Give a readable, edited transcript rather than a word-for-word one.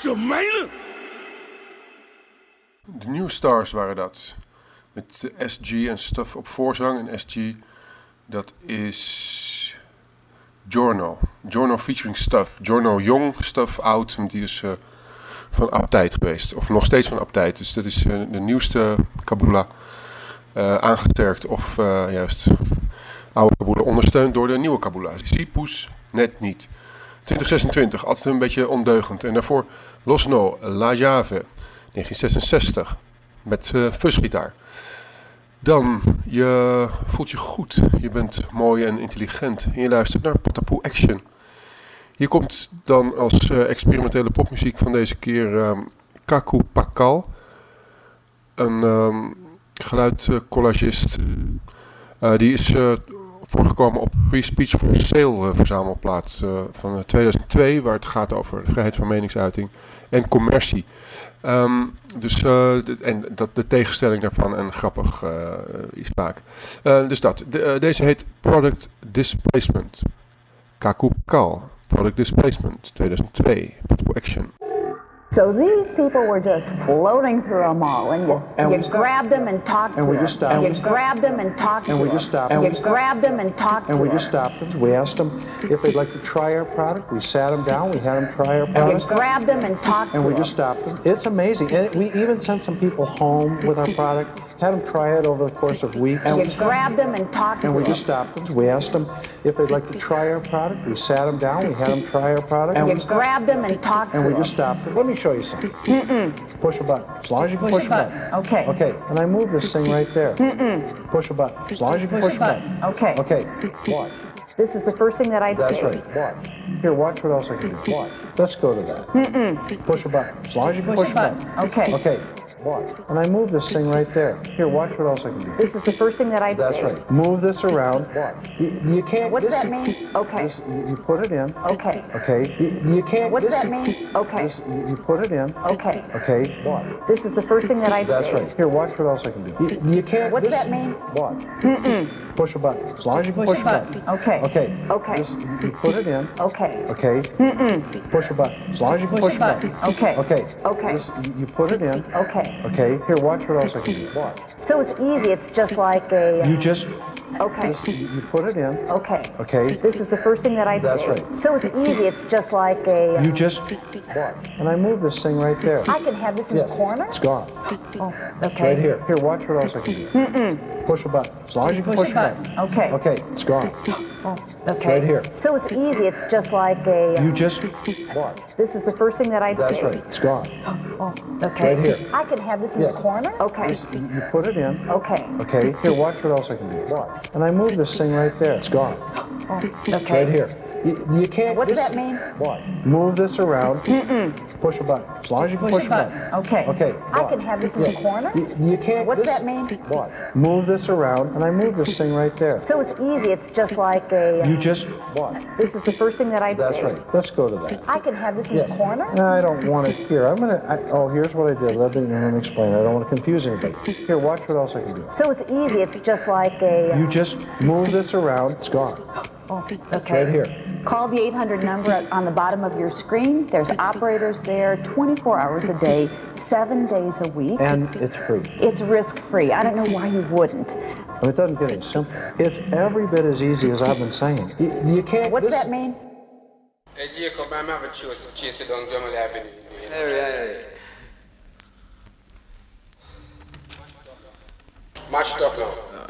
Ze mijnen! De New Stars waren dat. Met SG en Stuff op voorzang. En SG, dat is Giorno. Giorno featuring Stuff. Giorno jong, Stuff oud. Want die is van Aptheid geweest. Of nog steeds van Aptheid. Dus dat is de nieuwste Kabula. Aangesterkt of juist oude Kabula ondersteund door de nieuwe Kabula. Sipoes net niet. 2026, altijd een beetje ondeugend. En daarvoor Losno, La Jave, 1966, met fuzgitaar. Dan, je voelt je goed, je bent mooi en intelligent en je luistert naar Patapoe Action. Hier komt dan als experimentele popmuziek van deze keer Kaku Pakal, een geluidcollagist. Die is voorgekomen op Free Speech for Sale verzamelplaat van 2002, waar het gaat over vrijheid van meningsuiting en commercie. En de tegenstelling daarvan en grappig is vaak. Dus dat. Deze heet Product Displacement. Kaku Pakal, Product Displacement, 2002, Patapoe Action. So these people were just floating through a mall, and you grabbed them and talked to them. And you grabbed them and talked to them. And we just stopped them. You grabbed them and talked to them. And we just stopped them. We asked them if they'd like to try our product. We sat them down. We had them try our product. And you grabbed them and talked to them. And we just stopped them. It's amazing. And we even sent some people home with our product. Had them try it over the course of weeks. And you grabbed them and talked to them. And we just stopped them. We asked them if they'd like to try our product. We sat them down. We had them try our product. And you grabbed them and talked to them. And we just stopped them. Let me show you something. Push a button. As long as you can push a button. Okay. Okay. And I move this thing right there. Push a button. As long as you can push a button. Okay. Okay. Watch. This is the first thing that I'd That's say. right. Watch. Here, watch what else I can do. Watch. Let's go to that. Push a button. As long as you can push a button. Okay. Okay. Watch. And I move this thing right there. Here, watch what else I can do. This is the first thing that I'd That's say. right. Move this around. Watch. You can't. What does that mean? Okay. You put it in. Okay. Okay. You can't. What does that mean? Okay. You put it in. Okay. Okay. Watch. This is the first thing that I'd That's say. right. Here, watch what else I can do. You can't. What does that mean? Watch. Push a button. As long as you can push a button. Okay. Okay. Okay. You put it in. Okay. Okay. Push a button. As long as you can push a button. Okay. Okay. Okay. You put it in. Okay. Okay. Here, watch what else I can do. Watch. So it's easy. It's just like a. You just. Okay. You put it in. Okay. Okay. This is the first thing that I'd That's say. right. So it's easy. It's just like a. You just. Watch. And I move this thing right there. I can have this in Yes. the corner. It's gone. Oh. It's Okay. right here. Here, watch what else I can do. Push a button. As long as you can push a button. Okay. Okay. It's gone. Oh. It's Okay. right here. So it's easy. It's just like a. You just. Watch. This is the first thing that I'd That's say. right. It's gone. Oh. Okay. Right here. I can have this in Yes. the corner. Okay. You put it in. Okay. Okay. Here, watch what else I can do. Watch. And I move this thing right there. It's gone. Oh. It's Okay. right here. You can't. What does that mean? Watch. Move this around. Push a button. As long as you can push a button. Okay. Okay. I watch. can have this in Yes. the corner. You can't. What does that mean? Watch. Move this around, and I move this thing right there. So it's easy. It's just like a. You just. Watch. This is the first thing that I'd That's say. right. Let's go to that. I can have this in Yes. the corner. No, I don't want it here. Oh, here's what I did. Let me explain. I don't want to confuse anybody. Here, watch what else I can do. So it's easy. It's just like a. You just move this around. It's gone. Oh, It's okay. right here. Call the 800 number on the bottom of your screen. There's operators there 24 hours a day, 7 days a week. And it's free. It's risk-free. I don't know why you wouldn't. And it doesn't get any simpler. It's every bit as easy as I've been saying. You can't. What's that mean? Hey Jacob, I'm having a chase it down Jamal Avenue. Mashed up now.